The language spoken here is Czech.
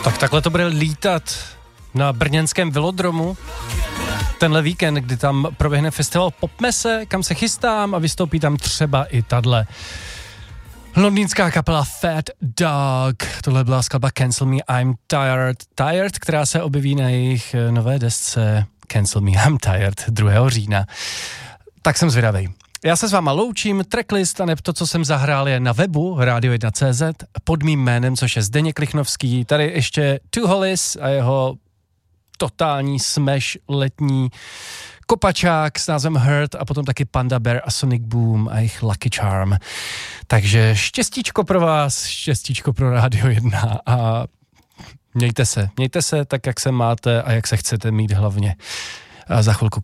Tak takhle to bude lítat na brněnském velodromu tenhle víkend, kdy tam proběhne festival Popmese, kam se chystám a vystoupí tam třeba i tadle londýnská kapela Fat Dog. Tohle byla skladba Cancel Me, I'm Tired, která se objeví na jejich nové desce Cancel Me, I'm Tired 2. října. Tak jsem zvědavej. Já se s váma loučím, tracklist a to, co jsem zahrál, je na webu radio1.cz pod mým jménem, což je Zdeněk Lichnovský. Tady ještě Two Hollies a jeho totální smash letní kopačák s názvem Hurt a potom taky Panda Bear a Sonic Boom a jejich Lucky Charm. Takže štěstíčko pro vás, štěstíčko pro Radio 1 a mějte se tak, jak se máte a jak se chcete mít hlavně. A za chvilku